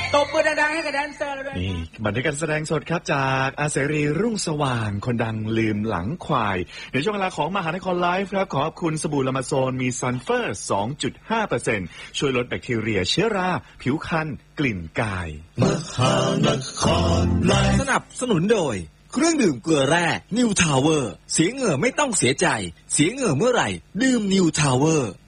ตบมือดังๆให้กับแดนเซอร์ด้วยนี่บันทึกการแสดงสดครับจากอาเสรีรุ่งสว่างคนดังลืมหลังควายในช่วงเวลาของมหานครไลฟ์ครับขอบคุณสบู่ละมาโซนมีซัลเฟอร์ 2.5% ช่วยลดแบคทีเรียเชื้อราผิวคันกลิ่นกายมหานครไลฟ์สนับสนุนโดยเครื่องดื่มเกลือแร่นิวทาวเวอร์เสียเหงื่อไม่ต้องเสียใจเสียเหงื่อเมื่อไหร่ดื่มนิวทาวเวอร์